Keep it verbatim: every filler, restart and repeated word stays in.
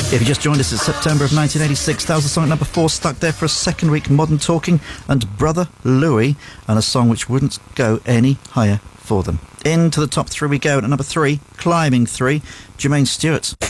If you just joined us, it's September of nineteen eighty-six. That was the song at number four, stuck there for a second week, Modern Talking and Brother Louie, and a song which wouldn't go any higher for them. Into the top three we go. At number three, climbing three, Jermaine Stewart.